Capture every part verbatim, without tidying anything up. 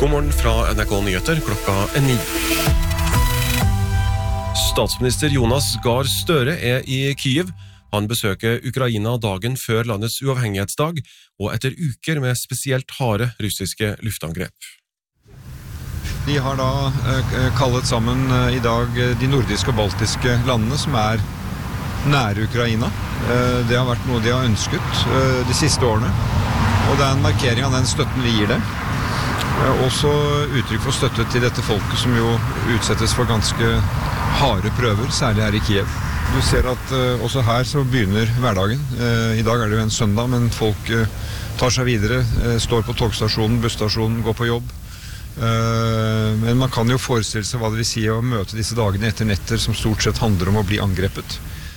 God morgen fra N R K Nyheter, klokka er ni. Statsminister Jonas Gahr Støre er i Kyiv. Han besøker Ukraina dagen før landets uavhengighetsdag, og etter uker med spesielt harde russiske luftangrep. De har da kallet sammen i dag de nordiske og baltiske landene som er nære Ukraina. Det har vært noe de har ønsket de siste årene, og det er en markering av den støtten vi gir dem. Også uttrykk for støtte til dette folket som jo utsettes for ganske harde prøver, særlig her i Kiev. Du ser at uh, også her så begynner hverdagen. Uh, I dag er det jo en søndag, men folk uh, tar seg videre, uh, står på togstasjonen, busstasjonen, går på jobb. Uh, men man kan jo forestille seg hva det vil si å møte disse dagene etter netter som stort sett handler om å bli angrepet.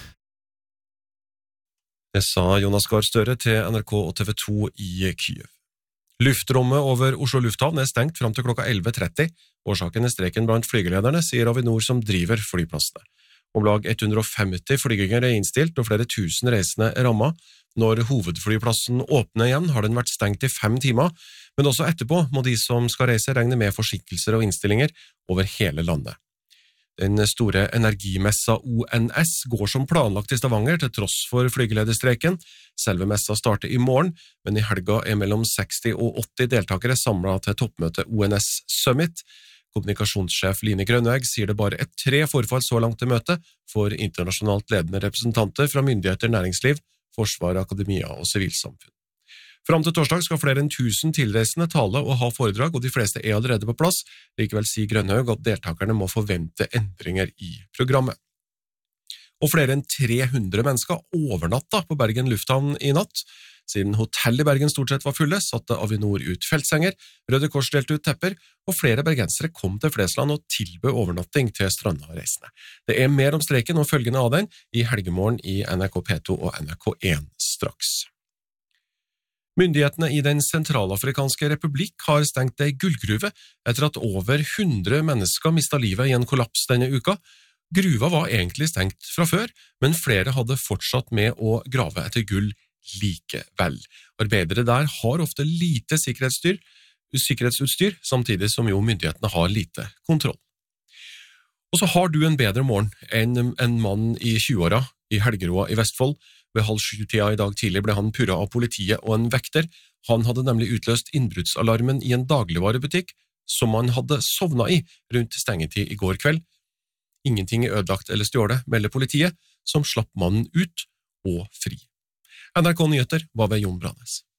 Det sa Jonas Gahr Støre til N R K og T V to i Kyiv. Luftrommet over Oslo lufthavn er stengt frem til klokka elleve tretti. Årsaken er streken blant flygelederne, sier Avinor som driver flyplassene. Om lag hundre og femti flygninger er innstilt, og flere tusen reisende er rammet. Når hovedflyplassen åpner igjen, har den vært stengt i fem timer, men også etterpå må de som skal reise regne med forsinkelser og innstillinger over hele landet. Den store energimessa O N S går som planlagt i Stavanger til tross for flygelederstreken. Selve messa starter i morgen, men i helga er mellom seksti og åtti deltakere samlet til toppmøte O N S Summit. Kommunikasjonssjef Line Grønneegg sier det bare er tre forfall så langt til møte for internasjonalt ledende representanter fra myndigheter, næringsliv, forsvar, akademia og sivilsamfunn. Fram til torsdag skal flere enn tusen tilreisende tale og ha foredrag, og de fleste er allerede på plass. Likevel sier Grønnehaug at deltakerne må forvente endringer i programmet. Og flere enn tre hundre mennesker overnatta på Bergen lufthavn i natt. Siden hotell i Bergen stort sett var fulle, satte Avinor ut feltsenger, Røde Kors delte ut tepper, og flere bergensere kom til Flesland og tilbød overnatting til strandreisende. Det er mer om streiken og følgende av den i helgemorgen i N R K P to og N R K én straks. Myndighetene i Den sentralafrikanske republikk har stengt ei gullgruve etter at over hundre mennesker mistet livet i en kollaps denne uka. Gruva var egentlig stengt fra før, men flere hadde fortsatt med å grave etter gull likevel. Arbeidere der har ofte lite sikkerhetsutstyr, sikkerhetsutstyr, samtidig som jo myndighetene har lite kontroll. Og så har du en bedre morgen enn en mann i tjueåra i Helgeroa i Vestfold. Ved halv sju-tida i dag tidlig ble han purret av politiet og en vekter. Han hadde nemlig utløst innbruddsalarmen i en dagligvarebutikk som han hadde sovnet i rundt stengetid i går kveld. Ingenting er ødelagt eller stjålet, melder politiet, som slapp mannen ut og fri. N R K Nyheter var ved Jon Branes.